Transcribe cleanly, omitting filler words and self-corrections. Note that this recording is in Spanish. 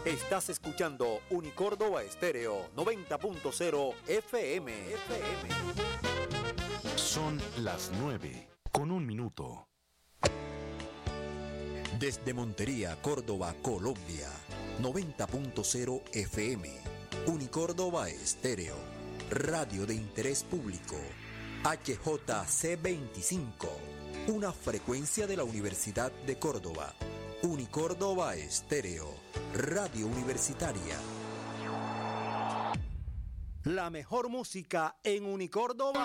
Estás escuchando Unicórdoba Estéreo 90.0 FM. Son las 9:01. Desde Montería, Córdoba, Colombia, 90.0 FM. Unicórdoba Estéreo, radio de interés público. HJC25, una frecuencia de la Universidad de Córdoba. Unicórdoba Estéreo, radio universitaria. La mejor música en Unicórdoba.